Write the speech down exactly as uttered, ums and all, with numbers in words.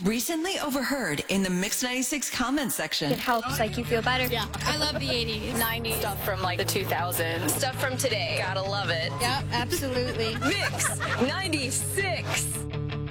Recently overheard in the Mix ninety-six comment section. It helps, like, you feel better. Yeah, I love the eighties. nineties. Stuff from, like, the two thousands. Stuff from today. Gotta love it. Yeah, absolutely. Mix ninety-six.